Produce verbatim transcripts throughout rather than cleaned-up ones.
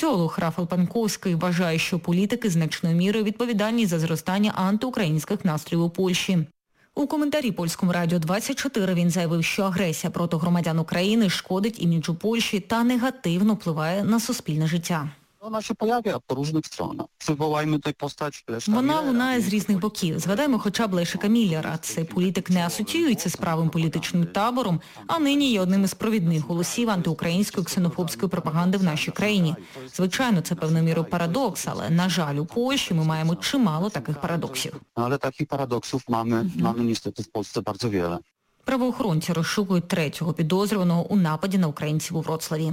Соціолог Рафал Панковський вважає, що політики значною мірою відповідальні за зростання антиукраїнських настроїв у Польщі. У коментарі Польському радіо двадцять чотири він заявив, що агресія проти громадян України шкодить іміджу Польщі та негативно впливає на суспільне життя. Вона się pojawia po różnych stronach. Przywołajmy tutaj postać Leszka Millera. Вона лунає з різних боків. Згадаймо хоча б Лешика Міллера. Цей політик не асоціюється з правим політичним табором, а нині є одним із провідних голосів антиукраїнської ксенофобської пропаганди в нашій країні. Звичайно, це певною мірою парадокс, але, на жаль, у Польщі ми маємо чимало таких парадоксів. Але таких парадоксів mamy, mamy niestety w Polsce bardzo wiele. Правоохоронці розшукують третього підозрюваного у нападі на українців у Вроцлаві.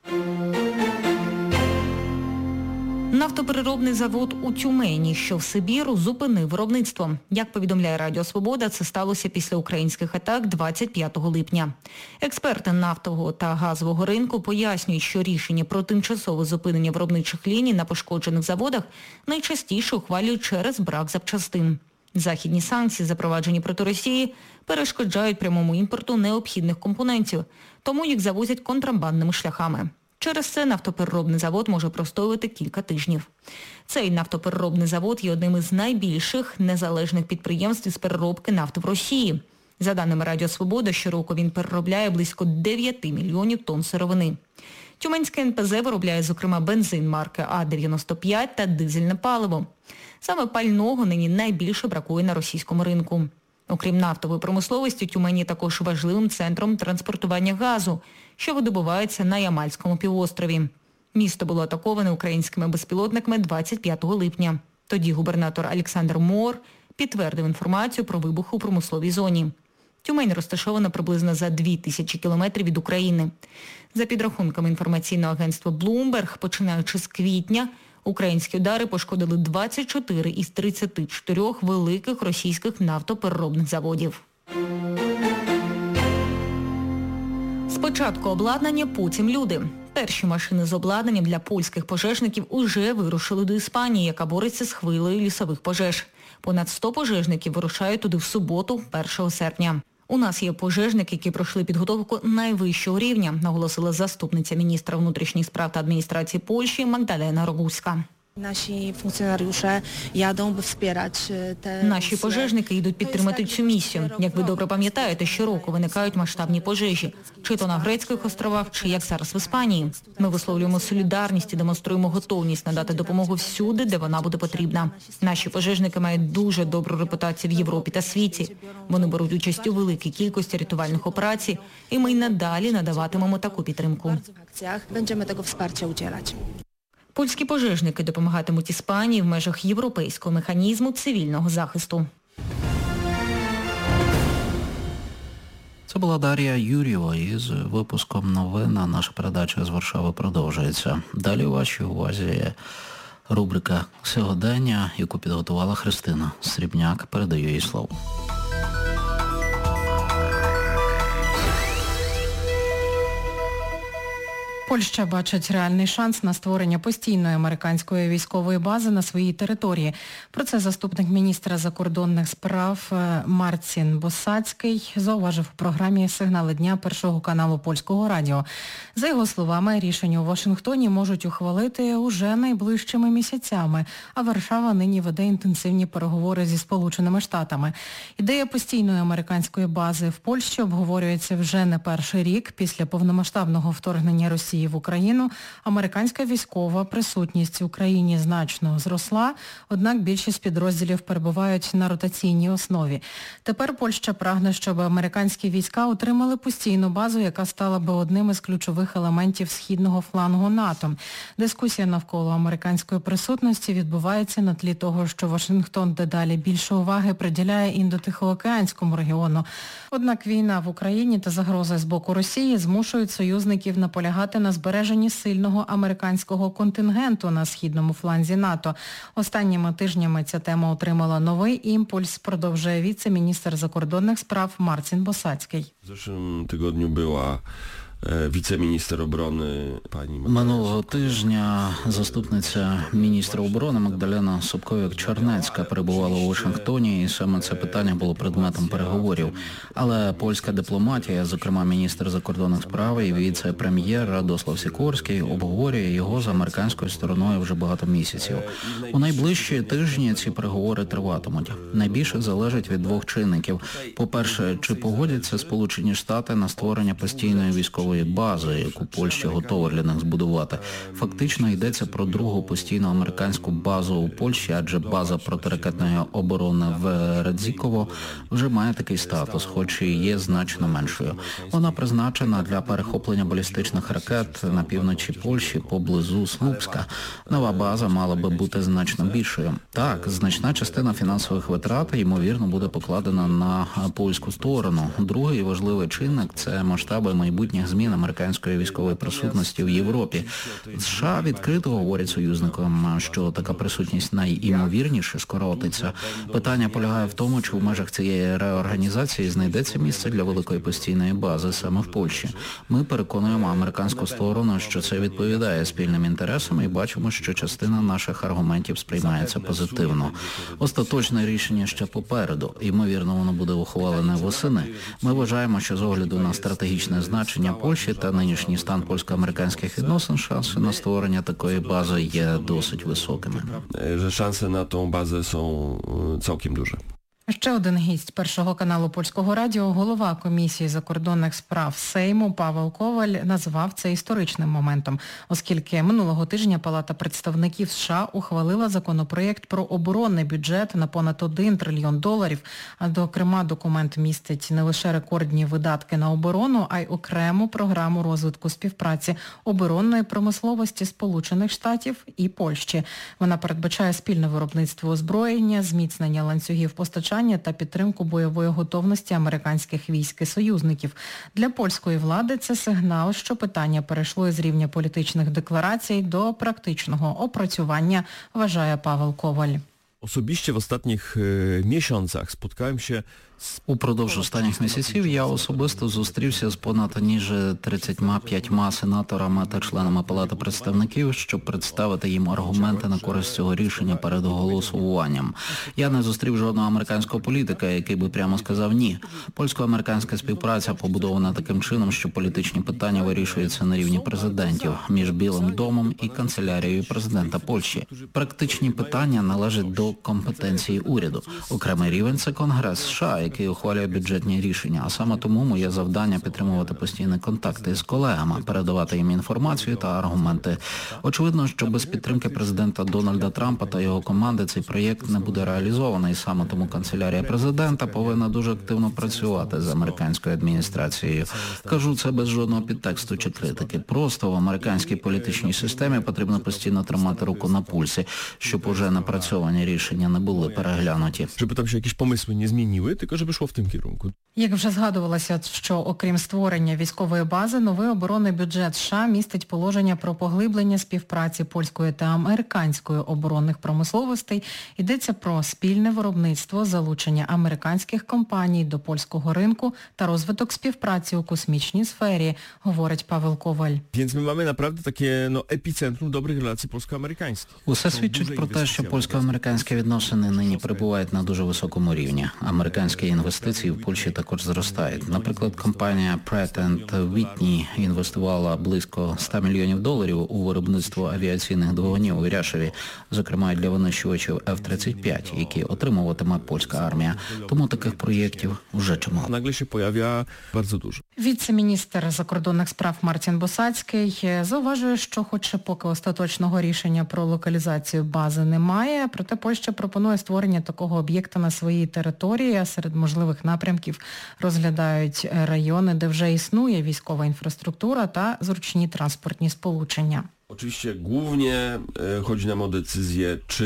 Нафтопереробний завод у Тюмені, що в Сибіру, зупинив виробництво. Як повідомляє Радіо Свобода, це сталося після українських атак двадцять п'ятого липня. Експерти нафтового та газового ринку пояснюють, що рішення про тимчасове зупинення виробничих ліній на пошкоджених заводах найчастіше ухвалюють через брак запчастин. Західні санкції, запроваджені проти Росії, перешкоджають прямому імпорту необхідних компонентів, тому їх завозять контрабандними шляхами. Через це нафтопереробний завод може простоювати кілька тижнів. Цей нафтопереробний завод є одним із найбільших незалежних підприємств із переробки нафти в Росії. За даними Радіо Свобода, щороку він переробляє близько дев'ять мільйонів тонн сировини. Тюменське ен пе зе виробляє, зокрема, бензин марки А дев'яносто п'ять та дизельне паливо. Саме пального нині найбільше бракує на російському ринку. Окрім нафтової промисловості, Тюмень є також важливим центром транспортування газу, що видобувається на Ямальському півострові. Місто було атаковане українськими безпілотниками двадцять п'ятого липня. Тоді губернатор Олександр Мор підтвердив інформацію про вибух у промисловій зоні. Тюмень розташована приблизно за дві тисячі кілометрів від України. За підрахунками інформаційного агентства Bloomberg, починаючи з квітня, українські удари пошкодили двадцять чотири із тридцяти чотирьох великих російських нафтопереробних заводів. Спочатку обладнання, потім люди. Перші машини з обладнанням для польських пожежників уже вирушили до Іспанії, яка бореться з хвилею лісових пожеж. Понад сто пожежників вирушають туди в суботу, першого серпня. У нас є пожежники, які пройшли підготовку найвищого рівня, наголосила заступниця міністра внутрішніх справ та адміністрації Польщі Магдалена Рогуська. Наші функціонаріуше яdą, by wspierać te... Наші пожежники йдуть підтримати цю місію. Як ви добре пам'ятаєте, щороку виникають масштабні пожежі. Чи то на Грецьких островах, чи як зараз в Іспанії. Ми висловлюємо солідарність і демонструємо готовність надати допомогу всюди, де вона буде потрібна. Наші пожежники мають дуже добру репутацію в Європі та світі. Вони беруть участь у великій кількості рятувальних операцій, і ми й надалі надаватимемо таку підтримку. Będziemy tego wsparcia udzielać. Польські пожежники допомагатимуть Іспанії в межах європейського механізму цивільного захисту. Це була Дар'я Юрєва із випуском новин. А наша передача з Варшави продовжується. Далі у вашій увазі рубрика «Сьогодення», яку підготувала Христина Срібняк. Передаю їй слово. Польща бачить реальний шанс на створення постійної американської військової бази на своїй території. Про це заступник міністра закордонних справ Марцін Босацький зауважив у програмі «Сигнали дня» Першого каналу Польського радіо. За його словами, рішення у Вашингтоні можуть ухвалити уже найближчими місяцями, а Варшава нині веде інтенсивні переговори зі Сполученими Штатами. Ідея постійної американської бази в Польщі обговорюється вже не перший рік після повномасштабного вторгнення Росії в Україну. Американська військова присутність в Україні значно зросла, однак більшість підрозділів перебувають на ротаційній основі. Тепер Польща прагне, щоб американські війська отримали постійну базу, яка стала би одним із ключових елементів східного флангу НАТО. Дискусія навколо американської присутності відбувається на тлі того, що Вашингтон дедалі більше уваги приділяє індотихоокеанському регіону. Однак війна в Україні та загрози з боку Росії змушують союзників наполягати на збереженні сильного американського контингенту на східному фланзі НАТО. Останніми тижнями ця тема отримала новий імпульс, продовжує віце-міністр закордонних справ Марцін Босацький. В зeszłym tygodniu była Віце-міністр оборони пані Минулого тижня заступниця міністра оборони Магдалена Собковік-Чернецька перебувала у Вашингтоні, і саме це питання було предметом переговорів. Але польська дипломатія, зокрема міністр закордонних справ і віце-прем'єр Радослав Сікорський, обговорює його з американською стороною вже багато місяців. У найближчі тижні ці переговори триватимуть. Найбільше залежить від двох чинників. По-перше, чи погодяться Сполучені Штати на створення постійної військової бази, яку Польща готова для них збудувати. Фактично йдеться про другу постійну американську базу у Польщі, адже база протиракетної оборони в Радзіково вже має такий статус, хоч і є значно меншою. Вона призначена для перехоплення балістичних ракет на півночі Польщі поблизу Слупська. Нова база мала би бути значно більшою. Так, значна частина фінансових витрат, ймовірно, буде покладена на польську сторону. Другий важливий чинник – це масштаби майбутніх змін американської військової присутності в Європі. США відкрито говорять союзникам, що така присутність найімовірніше скоротиться. Питання полягає в тому, чи в межах цієї реорганізації знайдеться місце для великої постійної бази саме в Польщі. Ми переконуємо американську сторону, що це відповідає спільним інтересам, і бачимо, що частина наших аргументів сприймається позитивно. Остаточне рішення ще попереду. Ймовірно, воно буде ухвалене восени. Ми вважаємо, що з огляду на стратегічне значення Польщі та нинішній стан польсько-американських відносин, шанси на створення такої бази є досить високими. Що шанси на ту базу są całkiem duże. Ще один гість Першого каналу Польського радіо, голова Комісії закордонних справ Сейму Павел Коваль назвав це історичним моментом, оскільки минулого тижня Палата представників США ухвалила законопроєкт про оборонний бюджет на понад один трильйон доларів, а зокрема документ містить не лише рекордні видатки на оборону, а й окрему програму розвитку співпраці оборонної промисловості Сполучених Штатів і Польщі. Вона передбачає спільне виробництво озброєння, зміцнення ланцюгів постачання та підтримку бойової готовності американських військ і союзників. Для польської влади це сигнал, що питання перейшло із рівня політичних декларацій до практичного опрацювання, вважає Павел Коваль. Особисто в останніх місяцях споткałem się Упродовж останніх місяців я особисто зустрівся з понад ніж тридцятьма п'ятьма сенаторами та членами Палати представників, щоб представити їм аргументи на користь цього рішення перед голосуванням. Я не зустрів жодного американського політика, який би прямо сказав «ні». Польсько-американська співпраця побудована таким чином, що політичні питання вирішуються на рівні президентів, між Білим домом і канцелярією президента Польщі. Практичні питання належать до компетенції уряду. Окремий рівень – це Конгрес США, який ухвалює бюджетні рішення, а саме тому моє завдання підтримувати постійні контакти з колегами, передавати їм інформацію та аргументи. Очевидно, що без підтримки президента Дональда Трампа та його команди цей проєкт не буде реалізований, саме тому канцелярія президента повинна дуже активно працювати з американською адміністрацією. Кажу це без жодного підтексту чи критики. Просто в американській політичній системі потрібно постійно тримати руку на пульсі, щоб уже напрацьовані рішення не були переглянуті. Щоб там ще якісь помисли не змінили, тільки щоб йшло в тим керунку. Як вже згадувалося, що окрім створення військової бази, новий оборонний бюджет США містить положення про поглиблення співпраці польської та американської оборонних промисловостей. Йдеться про спільне виробництво, залучення американських компаній до польського ринку та розвиток співпраці у космічній сфері, говорить Павел Коваль. Więc my mamy naprawdę takie no, epicentrum dobrych relacji polsko-amerykańskich. Усе свідчить про те, що польсько-американські відносини нині перебувають на дуже високому рівні. Американські інвестиції в Польщі також зростають. Наприклад, компанія Pratt енд Whitney інвестувала близько ста мільйонів доларів у виробництво авіаційних двигунів у Ряшеві, зокрема для винищувачів еф тридцять п'ять, які отримуватиме польська армія. Тому таких проєктів вже чимало. Наgle się pojawia bardzo dużo. Віце-міністр закордонних справ Марцін Босацький зауважує, що хоч поки остаточного рішення про локалізацію бази немає, проте Польща пропонує створення такого об'єкта на своїй території, а серед можливих напрямків розглядають райони, де вже існує військова інфраструктура та зручні транспортні сполучення. Oczywiście głównie chodzi nam o decyzję, czy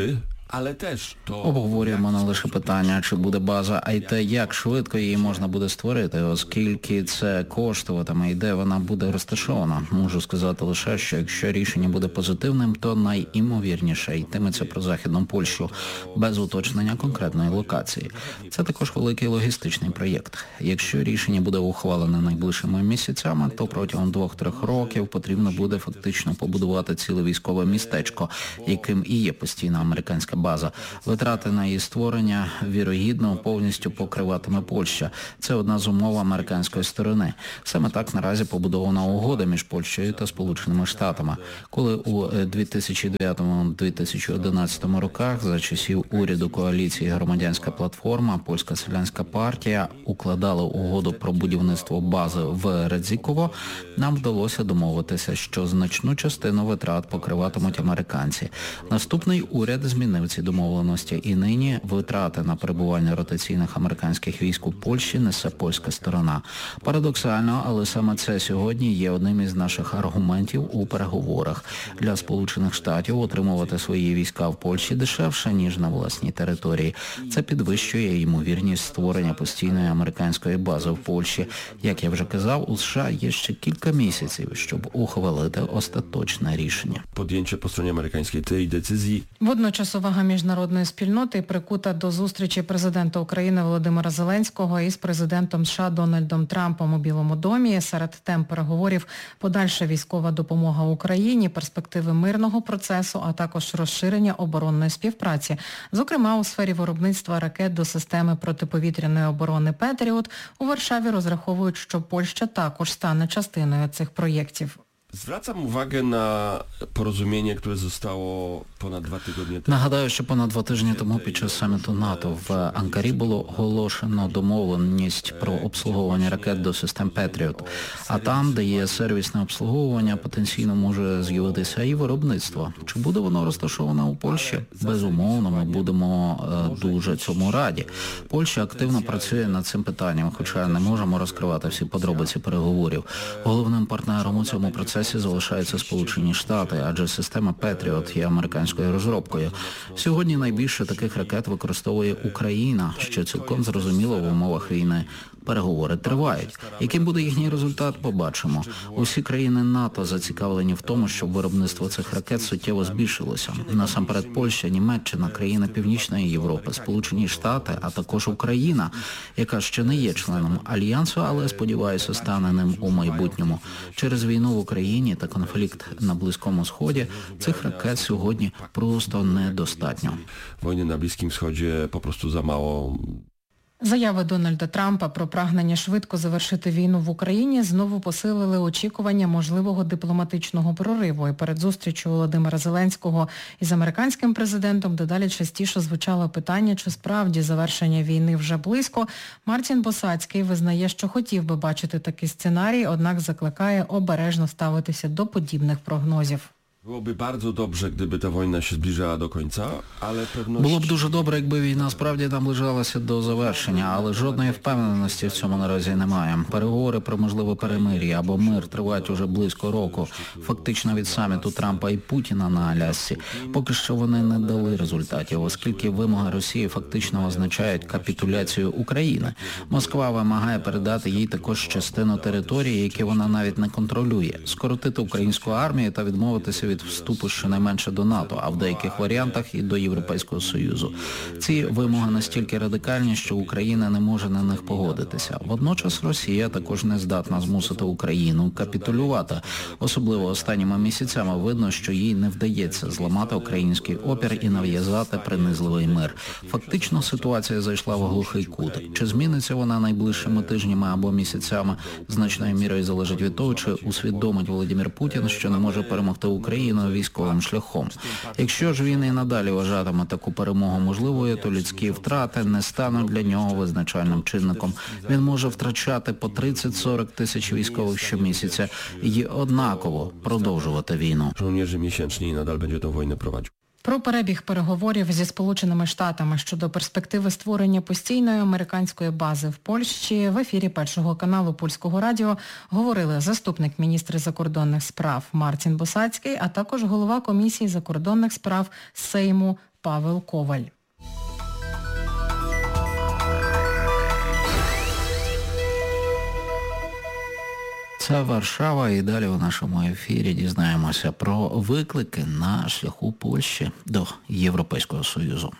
Ale też to... Обговорюємо не лише питання, чи буде база, а й те, як швидко її можна буде створити, оскільки це коштуватиме і де вона буде розташована. Можу сказати лише, що якщо рішення буде позитивним, то найімовірніше йтиметься про Західну Польщу, без уточнення конкретної локації. Це також великий логістичний проєкт. Якщо рішення буде ухвалене найближчими місяцями, то протягом двох-трьох років потрібно буде фактично побудувати ціле військове містечко, яким і є постійна американська база. Витрати на її створення, вірогідно, повністю покриватиме Польща. Це одна з умов американської сторони. Саме так наразі побудована угода між Польщею та Сполученими Штатами. Коли у дві тисячі дев'ятому - дві тисячі одинадцятому роках за часів уряду коаліції «Громадянська платформа», Польська селянська партія укладали угоду про будівництво бази в Радзіково, нам вдалося домовитися, що значну частину витрат покриватимуть американці. Наступний уряд змінив ці домовленості, і нині витрати на перебування ротаційних американських військ у Польщі несе польська сторона. Парадоксально, але саме це сьогодні є одним із наших аргументів у переговорах. Для Сполучених Штатів отримувати свої війська в Польщі дешевше, ніж на власній території. Це підвищує ймовірність створення постійної американської бази в Польщі. Як я вже казав, у США є ще кілька місяців, щоб ухвалити остаточне рішення. Podjęcie po stronie amerykańskiej tej decyzji. Водночас увага міжнародної спільноти прикута до зустрічі президента України Володимира Зеленського із президентом США Дональдом Трампом у Білому домі. Серед тем переговорів подальша військова допомога Україні, перспективи мирного процесу, а також розширення оборонної співпраці. Зокрема, у сфері виробництва ракет до системи протиповітряної оборони «Петріот» у Варшаві розраховують, що Польща також стане частиною цих проєктів. Zwracam uwagę na porozumienie, które zostało ponad dwa tygodnie temu. Нагадаю, що понад два тижні тому під час саміту НАТО в Анкарі було оголошено домовленість про обслуговування ракет до систем «Петріот». А там, де є сервісне обслуговування, потенційно може з'явитися і виробництво. Чи буде воно розташоване у Польщі? Безумовно, ми будемо е, дуже цьому раді. Польща активно працює над цим питанням, хоча не можемо розкривати всі подробиці переговорів. Головним партнером у цьому процесі залишаються Сполучені Штати, адже система «Петріот» є американською розробкою. Сьогодні найбільше таких ракет використовує Україна, що цілком зрозуміло в умовах війни. Переговори тривають. Яким буде їхній результат, побачимо. Усі країни НАТО зацікавлені в тому, щоб виробництво цих ракет суттєво збільшилося. Насамперед Польща, Німеччина, країни Північної Європи, Сполучені Штати, а також Україна, яка ще не є членом Альянсу, але, сподіваюся, стане ним у майбутньому. Через війну в Україні та конфлікт на Близькому Сході цих ракет сьогодні просто недостатньо. Wojny na Bliskim Wschodzie po prostu za mało. Заяви Дональда Трампа про прагнення швидко завершити війну в Україні знову посилили очікування можливого дипломатичного прориву. І перед зустрічю Володимира Зеленського із американським президентом дедалі частіше звучало питання, чи справді завершення війни вже близько. Мартін Босацький визнає, що хотів би бачити такий сценарій, однак закликає обережно ставитися до подібних прогнозів. Byłoby bardzo dobrze, gdyby ta wojna się zbliżała do końca, ale pewność... Було б дуже добре, якби війна справді наближалася до завершення, але жодної впевненості в цьому наразі немає. Переговори про можливе перемир'я або мир тривають уже близько року. Фактично від саміту Трампа і Путіна на Алясці. Поки що вони не дали результатів, оскільки вимоги Росії фактично означають капітуляцію України. Москва вимагає передати їй також частину території, які вона навіть не контролює, скоротити українську армію та відмовитися від вступу щонайменше до НАТО, а в деяких варіантах і до Європейського Союзу. Ці вимоги настільки радикальні, що Україна не може на них погодитися. Водночас Росія також не здатна змусити Україну капітулювати. Особливо останніми місяцями видно, що їй не вдається зламати український опір і нав'язати принизливий мир. Фактично ситуація зайшла в глухий кут. Чи зміниться вона найближчими тижнями або місяцями, значною мірою залежить від того, чи усвідомить Володимир Путін, що не може перемогти Україну військовим шляхом. Якщо ж він і надалі вважатиме таку перемогу можливою, то людські втрати не стануть для нього визначальним чинником. Він може втрачати по тридцять-сорок тисяч військових щомісяця і однаково продовжувати війну. Żołnierzy miesięcznie i nadal będzie tę wojnę prowadził. Про перебіг переговорів зі Сполученими Штатами щодо перспективи створення постійної американської бази в Польщі в ефірі Першого каналу Польського радіо говорили заступник міністра закордонних справ Марцін Босацький, а також голова Комісії закордонних справ Сейму Павел Коваль. Це Варшава, і далі у нашому ефірі дізнаємося про виклики на шляху Польщі до Європейського Союзу.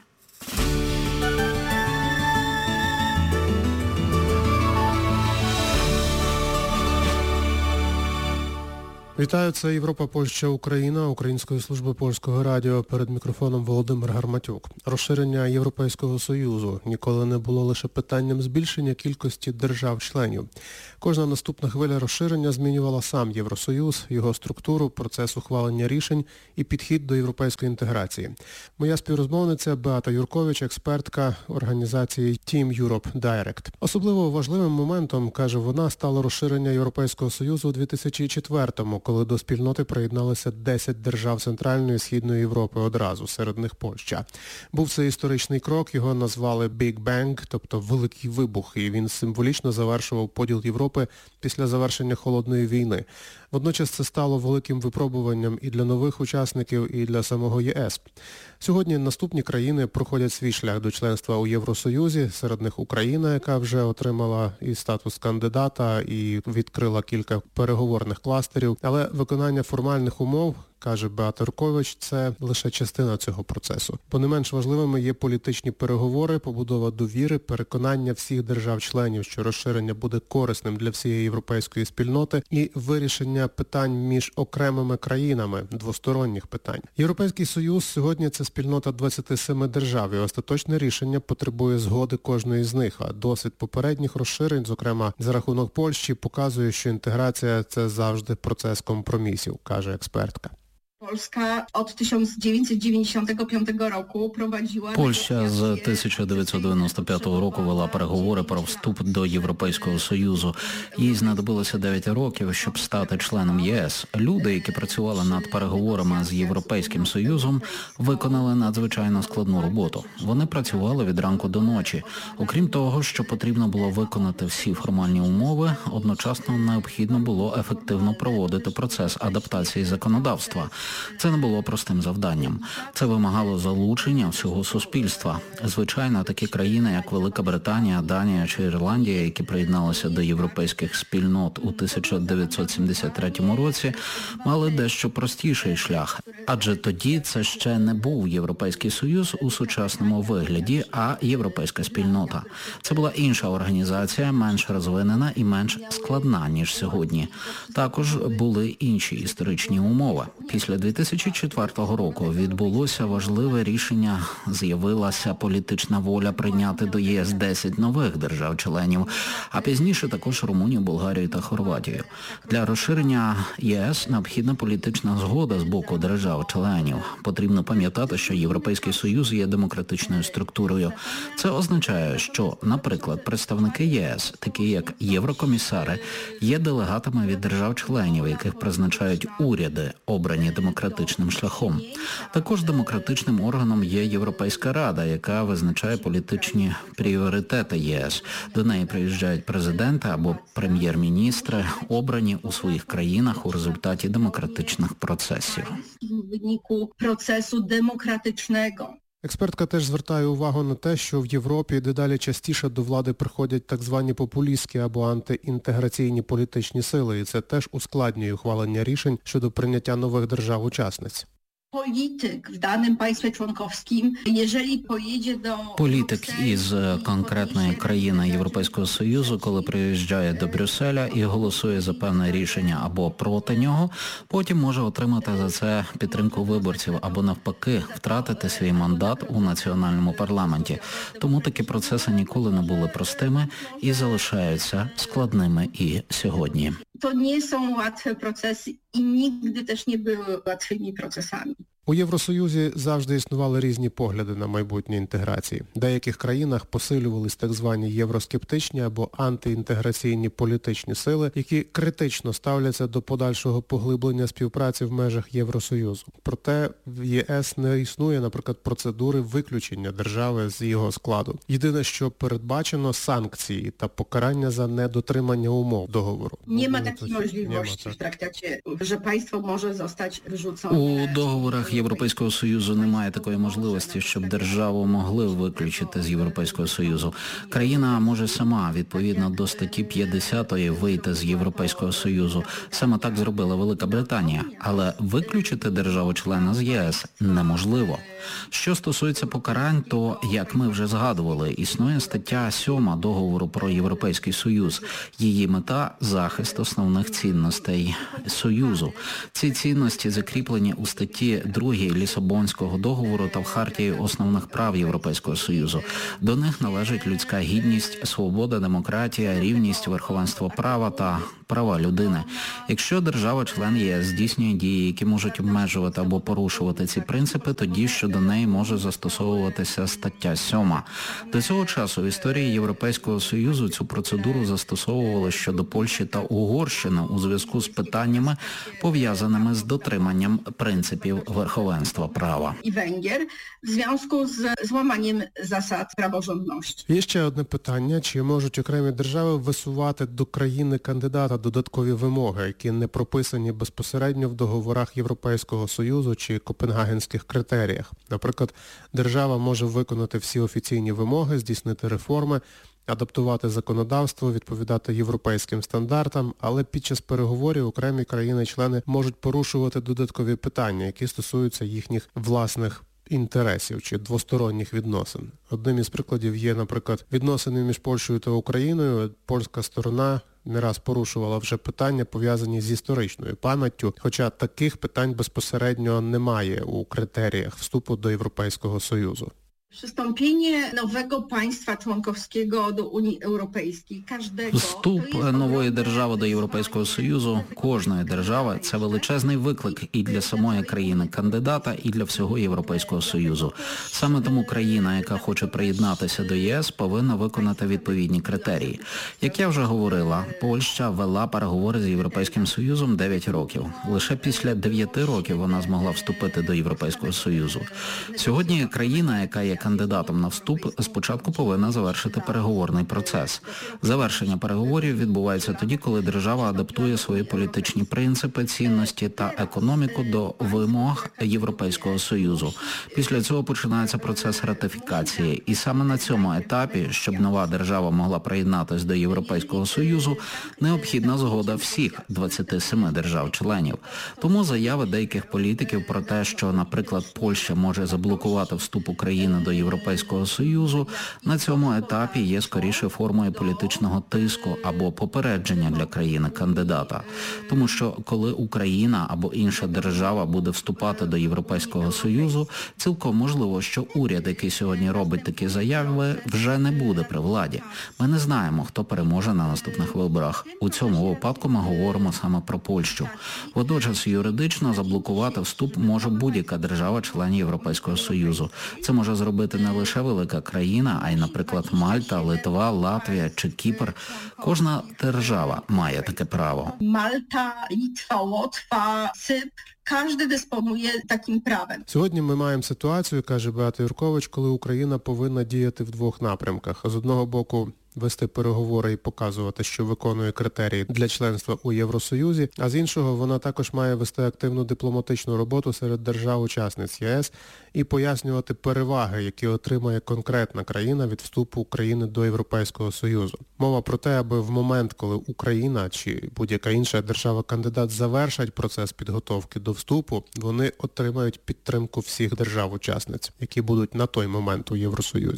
Вітаю, це Європа, Польща, Україна, Української служби Польського радіо. Перед мікрофоном Володимир Гарматюк. Розширення Європейського Союзу ніколи не було лише питанням збільшення кількості держав-членів. Кожна наступна хвиля розширення змінювала сам Євросоюз, його структуру, процес ухвалення рішень і підхід до європейської інтеграції. Моя співрозмовниця Беата Юркович, експертка організації Team Europe Direct. Особливо важливим моментом, каже вона, стало розширення Європейського Союзу у дві тисячі четвертому, коли до спільноти приєдналися десять держав Центральної і Східної Європи одразу, серед них Польща. Був це історичний крок, його назвали Big Bang, тобто Великий Вибух, і він символічно завершував поділ Європи після завершення Холодної війни. Водночас це стало великим випробуванням і для нових учасників, і для самого ЄС. Сьогодні наступні країни проходять свій шлях до членства у Євросоюзі, серед них Україна, яка вже отримала і статус кандидата, і відкрила кілька переговорних кластерів. Але виконання формальних умов, каже Беата Юркович, це лише частина цього процесу. Бо не менш важливими є політичні переговори, побудова довіри, переконання всіх держав-членів, що розширення буде корисним для всієї європейської спільноти, і вирішення питань між окремими країнами, двосторонніх питань. Європейський Союз сьогодні – це спільнота двадцяти семи держав, і остаточне рішення потребує згоди кожної з них, а досвід попередніх розширень, зокрема за рахунок Польщі, показує, що інтеграція – це завжди процес компромісів, каже експертка. Polska od tysiąc dziewięćset dziewięćdziesiątego piątego roku prowadziła... Польща з тисяча дев'ятсот дев'яносто п'ятого року вела переговори про вступ до Європейського Союзу. Їй знадобилося дев'ять років, щоб стати членом ЄС. Люди, які працювали над переговорами з Європейським Союзом, виконали надзвичайно складну роботу. Вони працювали від ранку до ночі. Окрім того, що потрібно було виконати всі формальні умови, одночасно необхідно було ефективно проводити процес адаптації законодавства. Це не було простим завданням. Це вимагало залучення всього суспільства. Звичайно, такі країни, як Велика Британія, Данія чи Ірландія, які приєдналися до європейських спільнот у тисяча дев'ятсот сімдесят третьому році, мали дещо простіший шлях. Адже тоді це ще не був Європейський Союз у сучасному вигляді, а європейська спільнота. Це була інша організація, менш розвинена і менш складна, ніж сьогодні. Також були інші історичні умови. Після дві тисячі четвертого року відбулося важливе рішення, з'явилася політична воля прийняти до ЄС десять нових держав-членів, а пізніше також Румунію, Болгарію та Хорватію. Для розширення ЄС необхідна політична згода з боку держав-членів. Потрібно пам'ятати, що Європейський Союз є демократичною структурою. Це означає, що, наприклад, представники ЄС, такі як єврокомісари, є делегатами від держав-членів, яких призначають уряди, обрані демократичним шляхом. Також демократичним органом є Європейська Рада, яка визначає політичні пріоритети ЄС. До неї приїжджають президенти або прем'єр-міністри, обрані у своїх країнах у результаті демократичних процесів. В виніку процесу демократичного. Експертка теж звертає увагу на те, що в Європі дедалі частіше до влади приходять так звані популістські або антиінтеграційні політичні сили, і це теж ускладнює ухвалення рішень щодо прийняття нових держав-учасниць. Політик в даному państwie członkowskim, jeżeli поїде до... Політик із конкретної країни Європейського Союзу, коли приїжджає до Брюсселя і голосує за певне рішення або проти нього, потім може отримати за це підтримку виборців або навпаки втратити свій мандат у національному парламенті. Тому такі процеси ніколи не були простими і залишаються складними і сьогодні. To nie są łatwe procesy i nigdy też nie były łatwymi procesami. У Євросоюзі завжди існували різні погляди на майбутнє інтеграції. В деяких країнах посилювались так звані євроскептичні або антиінтеграційні політичні сили, які критично ставляться до подальшого поглиблення співпраці в межах Євросоюзу. Проте в ЄС не існує, наприклад, процедури виключення держави з його складу. Єдине, що передбачено – санкції та покарання за недотримання умов договору. Нема такої можливості в трактаті, що państwo може zostać wyrzucone. У договорах Європейського Союзу немає такої можливості, щоб державу могли виключити з Європейського Союзу. Країна може сама, відповідно до статті п'ятдесят, вийти з Європейського Союзу. Саме так зробила Велика Британія. Але виключити державу-члена з ЄС неможливо. Що стосується покарань, то, як ми вже згадували, існує стаття сьома договору про Європейський Союз. Її мета – захист основних цінностей Союзу. Ці цінності закріплені у статті другій Лісабонського договору та в Хартії основних прав Європейського Союзу. До них належить людська гідність, свобода, демократія, рівність, верховенство права та права людини. Якщо держава-член ЄС здійснює дії, які можуть обмежувати або порушувати ці принципи, тоді щодо неї може застосовуватися стаття сьома. До цього часу в історії Європейського Союзу цю процедуру застосовували щодо Польщі та Угорщини у зв'язку з питаннями, пов'язаними з дотриманням принципів верховенства права. І Венгер в зв'язку з зламанням засад правожності. Є ще одне питання, чи можуть окремі держави висувати до країни-кандидата додаткові вимоги, які не прописані безпосередньо в договорах Європейського Союзу чи Копенгагенських критеріях. Наприклад, держава може виконати всі офіційні вимоги, здійснити реформи, адаптувати законодавство, відповідати європейським стандартам, але під час переговорів окремі країни-члени можуть порушувати додаткові питання, які стосуються їхніх власних інтересів чи двосторонніх відносин. Одним із прикладів є, наприклад, відносини між Польщею та Україною. Польська сторона не раз порушувала вже питання, пов'язані з історичною пам'яттю, хоча таких питань безпосередньо немає у критеріях вступу до Європейського Союзу. Przystąpienie nowego państwa członkowskiego do Unii Europejskiej, każdego... Вступ нової держави до Європейського Союзу, кожної держави, це величезний виклик і для самої країни-кандидата, і для всього Європейського Союзу. Саме тому країна, яка хоче приєднатися до ЄС, повинна виконати відповідні критерії. Як я вже говорила, Польща вела переговори з Європейським Союзом дев'ять років. Лише після дев'яти років вона змогла вступити до Європейського Союзу. Сьогодні країна, яка є кандидатом на вступ, спочатку повинна завершити переговорний процес. Завершення переговорів відбувається тоді, коли держава адаптує свої політичні принципи, цінності та економіку до вимог Європейського Союзу. Після цього починається процес ратифікації. І саме на цьому етапі, щоб нова держава могла приєднатися до Європейського Союзу, необхідна згода всіх двадцяти семи держав-членів. Тому заяви деяких політиків про те, що, наприклад, Польща може заблокувати вступ України до Європейського Союзу, на цьому етапі є скоріше формою політичного тиску або попередження для країни-кандидата. Тому що коли Україна або інша держава буде вступати до Європейського Союзу, цілком можливо, що уряд, який сьогодні робить такі заяви, вже не буде при владі. Ми не знаємо, хто переможе на наступних виборах. У цьому випадку ми говоримо саме про Польщу. Водночас юридично заблокувати вступ може будь-яка держава-член Європейського Союзу. Це може зробити не лише велика країна, а й, наприклад, Мальта, Литва, Латвія чи Кіпр. Кожна держава має таке право. Мальта, Литва, Латва, Cypr. Кожен диспонує таким правом. Сьогодні ми маємо ситуацію, каже Беата Юркович, коли Україна повинна діяти в двох напрямках. З одного боку, вести переговори і показувати, що виконує критерії для членства у Євросоюзі, а з іншого вона також має вести активну дипломатичну роботу серед держав-учасниць ЄС і пояснювати переваги, які отримає конкретна країна від вступу України до Європейського Союзу. Мова про те, аби в момент, коли Україна чи будь-яка інша держава-кандидат завершать процес підготовки до вступу, вони отримають підтримку всіх держав-учасниць, які будуть на той момент у Євросоюзі.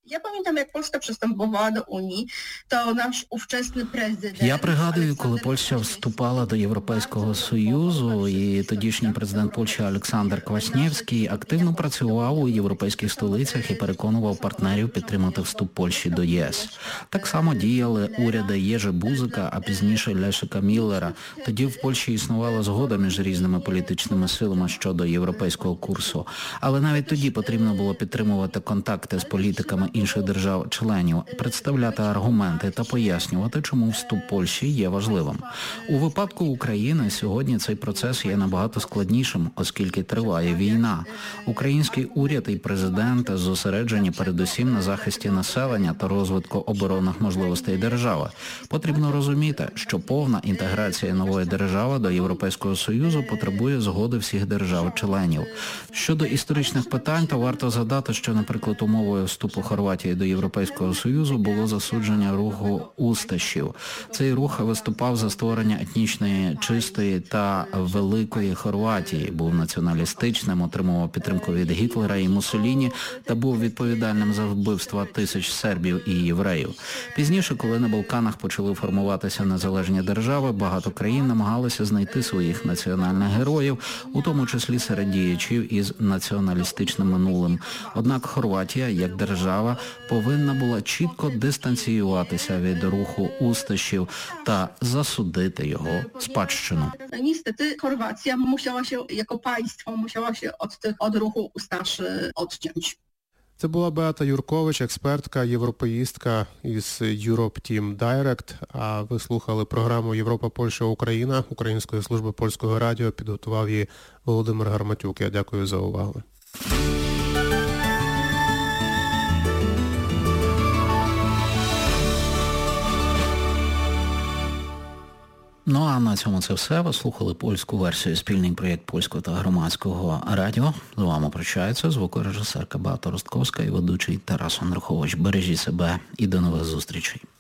Я pamiętam, jak Polska przystępowała do Unii, to nasz ówczesny prezydent... Я пригадую, коли Польща вступала до Європейського Союзу, і тодішній президент Польщі Олександр Кваснєвський активно працював у європейських столицях і переконував партнерів підтримати вступ Польщі до ЄС. Так само діяли уряди Єжи Бузика, а пізніше Лешика Міллера. Тоді в Польщі існувала згода між різними політичними силами щодо європейського курсу. Але навіть тоді потрібно було підтримувати контакти з політиками інших держав-членів, представляти аргументи та пояснювати, чому вступ Польщі є важливим. У випадку України сьогодні цей процес є набагато складнішим, оскільки триває війна. Український уряд і президент зосереджені передусім на захисті населення та розвитку оборонних можливостей держави. Потрібно розуміти, що повна інтеграція нової держави до Європейського Союзу потребує згоди всіх держав-членів. Щодо історичних питань, то варто згадати, що, наприклад, умовою вступу Хорватії до Європейського Союзу було засудження руху усташів. Цей рух виступав за створення етнічної, чистої та великої Хорватії, був націоналістичним, отримував підтримку від Гітлера і Муссоліні та був відповідальним за вбивства тисяч сербів і євреїв. Пізніше, коли на Балканах почали формуватися незалежні держави, багато країн намагалися знайти своїх національних героїв, у тому числі серед діячів із націоналістичним минулим. Однак Хорватія, як держава, повинна була чітко дистанціюватися від руху усташів та засудити його спадщину. Niestety Chorwacja musiała się, jako państwo, musiała się od, tych, od ruchu ustaszy odciąć. Це була Беата Юркович, експертка, європеїстка із Europe Team Direct. А ви слухали програму «Європа, Польща, Україна» Української служби польського радіо. Підготував її Володимир Гарматюк. Я дякую за увагу. Ну а на цьому це все. Ви слухали польську версію, спільний проєкт польського та громадського радіо. З вами прощаються звукорежисерка Беата Ростковська і ведучий Тарас Андрухович. Бережіть себе і до нових зустрічей.